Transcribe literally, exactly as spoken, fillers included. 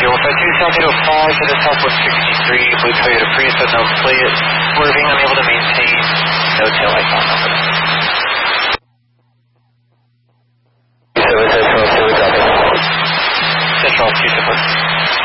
Zero five two South eight oh five to the Southwest sixty-three, blue Toyota Prius with no plate, swerving, unable to maintain, no tail lights on number. seven Central, two Central. Central, two Central.